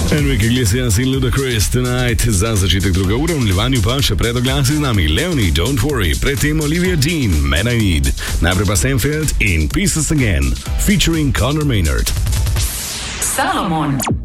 Enrique Iglesias in Ludacris Tonight za začetek druge ure, v nadaljevanju pa še pred oglasi z nami Leonie, Don't Worry, predtem Olivia Dean, Man I Need, najprej pa Stanfield in Pieces Again, featuring Conor Maynard. Salomon.